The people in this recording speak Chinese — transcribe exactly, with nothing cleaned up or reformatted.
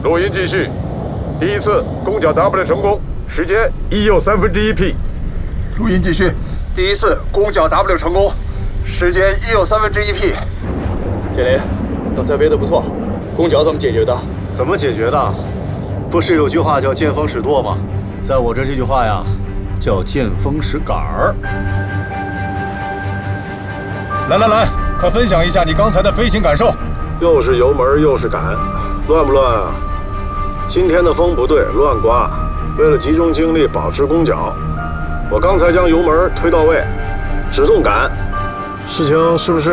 录音继续。第一次攻角 W 成功，时间一又三分之一 P。 录音继续。第一次攻角 W 成功，时间一又三分之一 P。 经理，刚才飞得不错，攻角怎么解决的？ 怎么解决的？不是有句话叫见风使舵吗？在我这这句话呀，叫见风使杆儿。 来来来，快分享一下你刚才的飞行感受。 又是油门又是杆，乱不乱啊？今天的风不对，乱刮。为了集中精力保持攻角，我刚才将油门推到位，只动杆。事情是不是